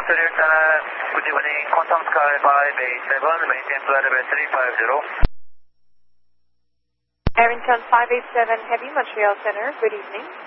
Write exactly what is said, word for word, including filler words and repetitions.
Montreal Center, good evening, Quantum Sky five eight seven, maintain flight level three five zero. Arrington five eight seven Heavy, Montreal Center, good evening.